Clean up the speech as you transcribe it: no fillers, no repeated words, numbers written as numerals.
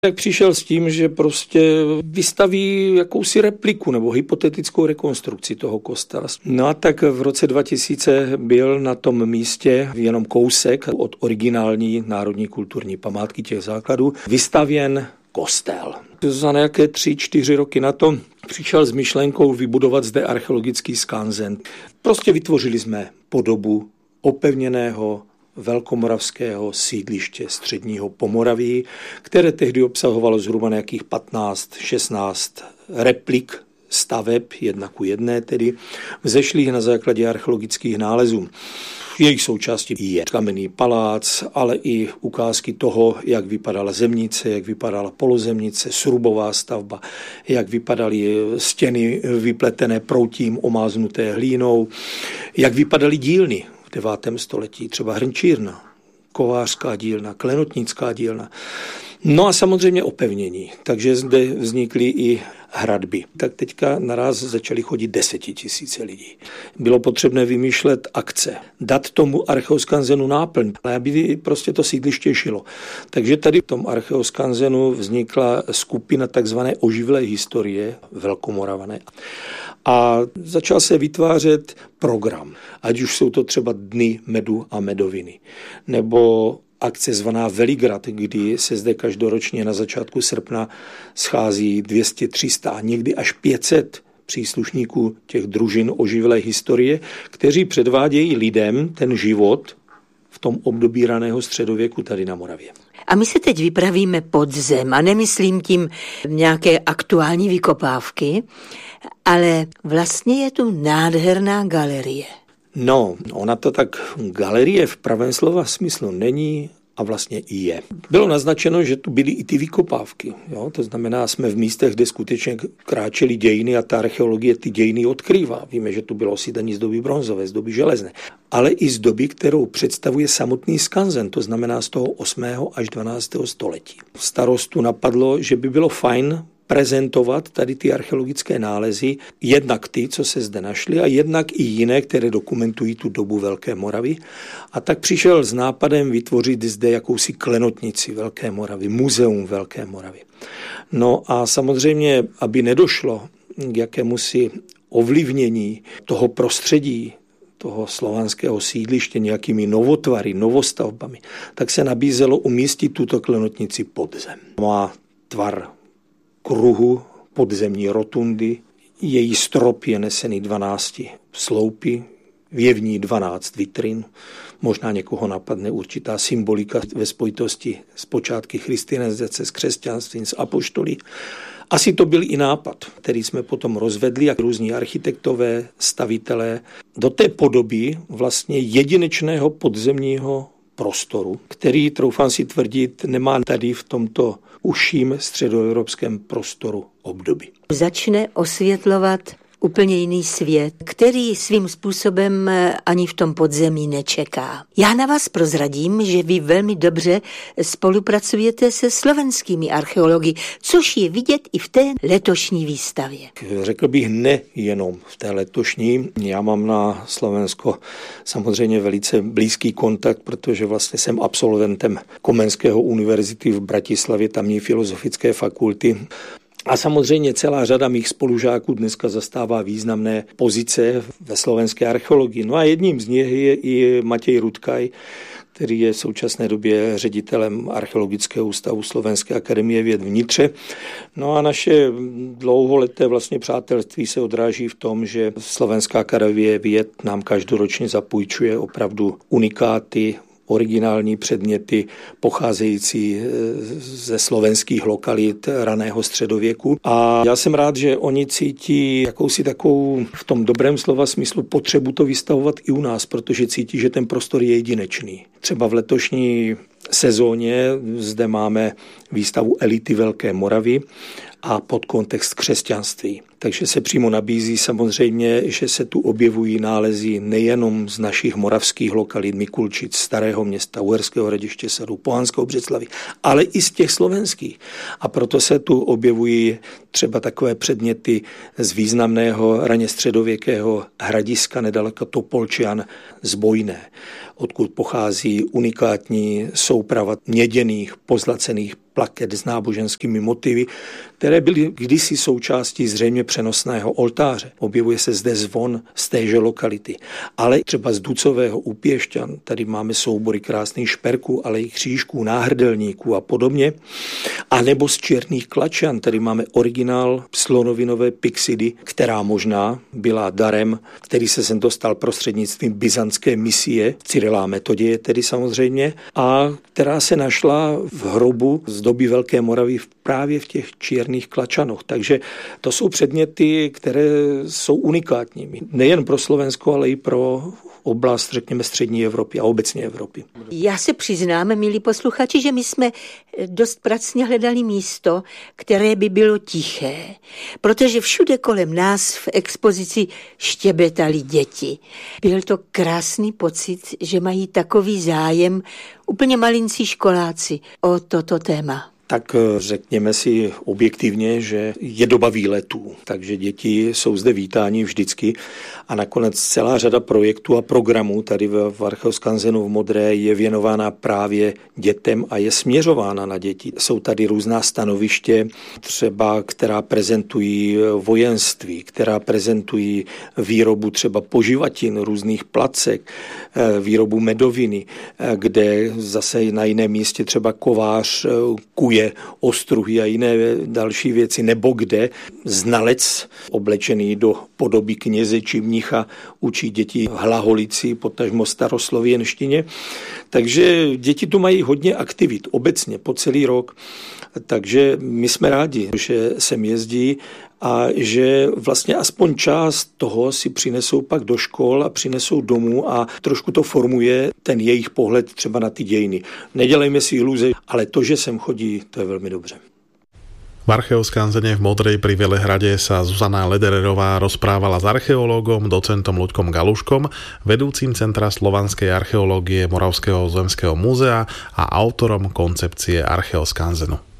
Tak přišel s tím, že prostě vystaví jakousi repliku nebo hypotetickou rekonstrukci toho kostela. No a tak v roce 2000 byl na tom místě jenom kousek od originální národní kulturní památky těch základů vystavěn kostel. Za nějaké 3-4 roky na to přišel s myšlenkou vybudovat zde archeologický skanzen. Prostě vytvořili jsme podobu opevněného velkomoravského sídliště středního Pomoraví, které tehdy obsahovalo zhruba nějakých 15-16 replik staveb, 1:1 tedy, vzešlých na základě archeologických nálezů. Jejich součástí je kamenný palác, ale i ukázky toho, jak vypadala zemnice, jak vypadala polozemnice, srubová stavba, jak vypadaly stěny vypletené proutím omáznuté hlínou, jak vypadaly dílny v 9. století, třeba hrnčírna, kovářská dílna, klenotnická dílna. No a samozřejmě opevnění, takže zde vznikly i hradby. Tak teďka naraz začaly chodit 10 000 lidí. Bylo potřebné vymýšlet akce, dát tomu archeoskanzenu náplň, aby prostě to sídliště šilo. Takže tady v tom archeoskanzenu vznikla skupina takzvané oživlé historie velkomoravané. A začal se vytvářet program, ať už jsou to třeba dny medu a medoviny, nebo akce zvaná Veligrad, kdy se zde každoročně na začátku srpna schází 200, 300 a někdy až 500 příslušníků těch družin oživlé historie, kteří předvádějí lidem ten život v tom období raného středověku tady na Moravě. A my se teď vypravíme pod zem a nemyslím tím nějaké aktuální vykopávky, ale vlastně je tu nádherná galerie. No, ona to tak galerie v pravém slova smyslu není a vlastně i je. Bylo naznačeno, že tu byly i ty vykopávky. Jo? To znamená, jsme v místech, kde skutečně kráčely dějiny a ta archeologie ty dějiny odkrývá. Víme, že tu bylo osídlení z doby bronzové, z doby železné, ale i z doby, kterou představuje samotný skanzen, to znamená z toho 8. až 12. století. Starostu napadlo, že by bylo fajn prezentovat tady ty archeologické nálezy, jednak ty, co se zde našly, a jednak i jiné, které dokumentují tu dobu Velké Moravy. A tak přišel s nápadem vytvořit zde jakousi klenotnici Velké Moravy, muzeum Velké Moravy. No a samozřejmě, aby nedošlo k jakémusi ovlivnění toho prostředí, toho slovanského sídliště nějakými novotvary, novostavbami, tak se nabízelo umístit tuto klenotnici pod zem. Má tvar kruhu podzemní rotundy, její strop je nesený 12 sloupy, je v ní 12 vitrin, možná někoho napadne určitá symbolika ve spojitosti s počátky christianizace, s křesťanstvím, s apoštolí. Asi to byl i nápad, který jsme potom rozvedli, jak různí architektové, stavitelé, do té podoby vlastně jedinečného podzemního prostoru, který, troufám si tvrdit, nemá tady v tomto užším středoevropském prostoru obdoby. Začne osvětlovat úplně jiný svět, který svým způsobem ani v tom podzemí nečeká. Já na vás prozradím, že vy velmi dobře spolupracujete se slovenskými archeology, což je vidět i v té letošní výstavě. Řekl bych nejenom v té letošní. Já mám na Slovensko samozřejmě velice blízký kontakt, protože vlastně jsem absolventem Komenského univerzity v Bratislavě, tamní filozofické fakulty. A samozřejmě celá řada mých spolužáků dneska zastává významné pozice ve slovenské archeologii. No a jedním z nich je i Matěj Rudkaj, který je v současné době ředitelem Archeologického ústavu Slovenské akademie věd v Nitře. No a naše dlouholeté vlastně přátelství se odráží v tom, že Slovenská akademie věd nám každoročně zapůjčuje opravdu unikáty, originální předměty pocházející ze slovenských lokalit raného středověku. A já jsem rád, že oni cítí jakousi takovou v tom dobrém slova smyslu potřebu to vystavovat i u nás, protože cítí, že ten prostor je jedinečný. Třeba v letošní sezóně zde máme výstavu Elity Velké Moravy a pod kontext křesťanství. Takže se přímo nabízí samozřejmě, že se tu objevují nálezy nejenom z našich moravských lokalit, Mikulčic, Starého Města, Uherského Hradiště, Sadu, Pohanského Břeclaví, ale i z těch slovenských. A proto se tu objevují třeba takové předměty z významného raně středověkého hradiska nedaleko Topolčian z Bojné, odkud pochází unikátní souprava měděných pozlacených plaket s náboženskými motivy, které byly kdysi součástí zřejmě přenosného oltáře. Objevuje se zde zvon z téže lokality. Ale třeba z Ducového u Piešťan, tady máme soubory krásných šperků, ale i křížků, náhrdelníků a podobně. A nebo z Černých Klačan, tady máme originál slonovinové pyxidy, která možná byla darem, který se sem dostal prostřednictvím byzantské misie, Cyrila Metoděje tedy samozřejmě, a která se našla v hrobu z doby Velké Moravy právě v těch Černých Klačanoch. Takže to jsou předměty, které jsou unikátními. Nejen pro Slovensko, ale i pro oblast, řekněme, střední Evropy a obecně Evropy. Já se přiznám, milí posluchači, že my jsme dost pracně hledali místo, které by bylo tiché, protože všude kolem nás v expozici štěbetali děti. Byl to krásný pocit, že mají takový zájem úplně malincí školáci o toto téma. Tak řekněme si objektivně, že je doba výletů, takže děti jsou zde vítáni vždycky a nakonec celá řada projektů a programů tady v Archeoskanzenu v Modré je věnována právě dětem a je směřována na děti. Jsou tady různá stanoviště, třeba která prezentují vojenství, která prezentují výrobu třeba poživatin, různých placek, výrobu medoviny, kde zase na jiném místě třeba kovář kuje ostruhy a jiné další věci, nebo kde znalec oblečený do podoby kněze či mnicha učí děti hlaholici, potažmo staroslověnštině. Takže děti tu mají hodně aktivit obecně po celý rok, takže my jsme rádi, že sem jezdí a že vlastně aspoň část toho si přinesou pak do škol a přinesou domů a trošku to formuje ten jejich pohled třeba na ty dějiny. Nedělejme si iluze, ale to, že sem chodí, to je velmi dobře. V Archeoskanzene v Modrej pri Velehrade sa Zuzana Ledererová rozprávala s archeológom, docentom Ľuďkom Galuškom, vedúcim Centra slovanskej archeológie Moravského zemského múzea a autorom koncepcie Archeoskanzenu.